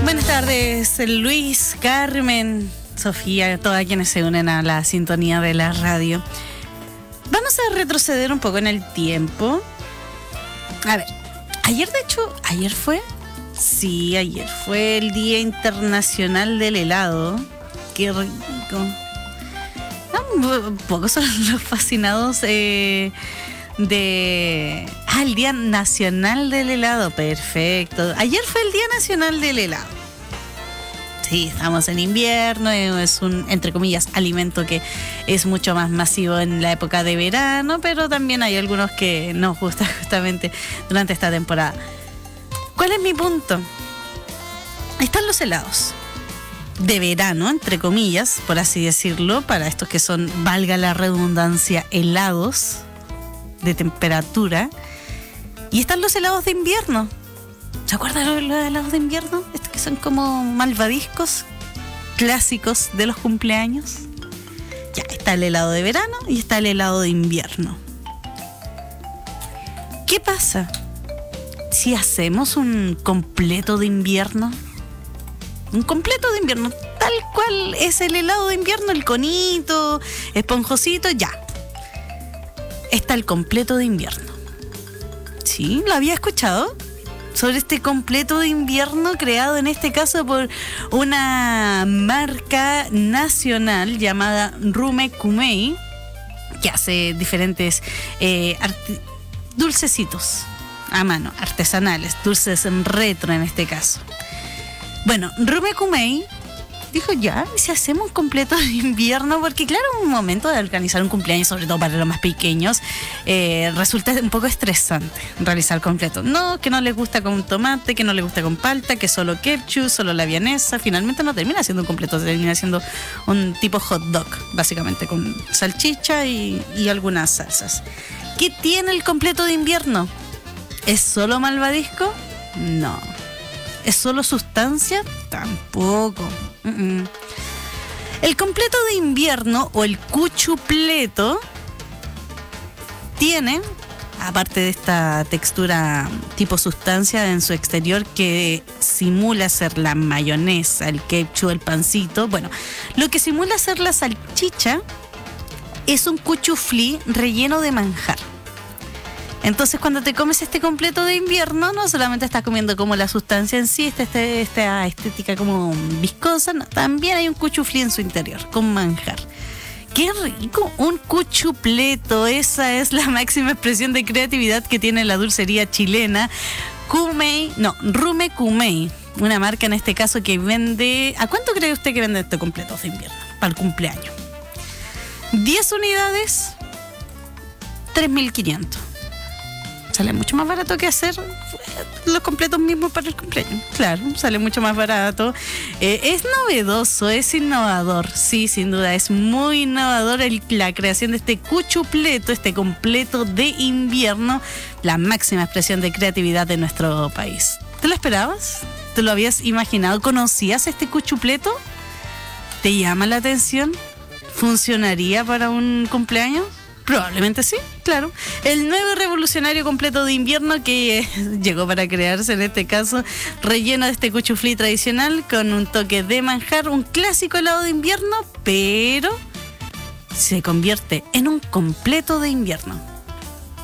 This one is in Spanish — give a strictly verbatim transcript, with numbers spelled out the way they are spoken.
Buenas tardes, Luis, Carmen, Sofía, todas quienes se unen a la sintonía de la radio. Vamos a retroceder un poco en el tiempo. A ver, ayer de hecho, ¿ayer fue? Sí, ayer fue el Día Internacional del Helado. Qué rico. No, pocos son los fascinados eh, de... Ah, el Día Nacional del Helado, perfecto. Ayer fue el Día Nacional del Helado. Sí, estamos en invierno, es un, entre comillas, alimento que es mucho más masivo en la época de verano, pero también hay algunos que nos gusta justamente durante esta temporada. ¿Cuál es mi punto? Están los helados de verano, entre comillas, por así decirlo, para estos que son, valga la redundancia, helados de temperatura. Y están los helados de invierno. ¿Se acuerdan de los helados de invierno? Estos que son como malvadiscos clásicos de los cumpleaños. Ya, está el helado de verano y está el helado de invierno. ¿Qué pasa si hacemos un completo de invierno? Un completo de invierno, tal cual es el helado de invierno, el conito, esponjosito, ya. Está el completo de invierno. ¿Sí? ¿Lo había escuchado? Sobre este completo de invierno creado en este caso por una marca nacional llamada Rume Kumei, que hace diferentes eh, arti- dulcecitos a mano, artesanales, dulces en retro en este caso. Bueno, Rume Kumei dijo ya, si hacemos un completo de invierno, porque claro, un momento de organizar un cumpleaños, sobre todo para los más pequeños, eh, resulta un poco estresante realizar completo. No, que no les gusta con tomate, que no les gusta con palta, que solo ketchup, solo la vienesa. Finalmente no termina siendo un completo, termina siendo un tipo hot dog, básicamente, con salchicha y, y algunas salsas. ¿Qué tiene el completo de invierno? ¿Es solo malvadisco? No. ¿Es solo sustancia? Tampoco. Mm-mm. El completo de invierno o el cuchupleto tiene, aparte de esta textura tipo sustancia en su exterior que simula ser la mayonesa, el ketchup, el pancito, bueno, lo que simula ser la salchicha es un cuchuflí relleno de manjar. Entonces, cuando te comes este completo de invierno, no solamente estás comiendo como la sustancia en sí, esta, este, esta estética como viscosa, no, también hay un cuchuflí en su interior, con manjar. ¡Qué rico! Un cuchupleto, esa es la máxima expresión de creatividad que tiene la dulcería chilena Kumei, no, Rume Kumei, una marca en este caso que vende... ¿A cuánto cree usted que vende este completo de invierno para el cumpleaños? diez unidades, tres mil quinientos. Sale mucho más barato que hacer los completos mismos para el cumpleaños. Claro, sale mucho más barato. Eh, es novedoso, es innovador. Sí, sin duda, es muy innovador el, la creación de este cuchupleto, este completo de invierno, la máxima expresión de creatividad de nuestro país. ¿Te lo esperabas? ¿Te lo habías imaginado? ¿Conocías este cuchupleto? ¿Te llama la atención? ¿Funcionaría para un cumpleaños? Probablemente sí, claro. El nuevo revolucionario completo de invierno que eh, llegó para crearse en este caso, relleno de este cuchuflí tradicional con un toque de manjar, un clásico helado de invierno, pero se convierte en un completo de invierno.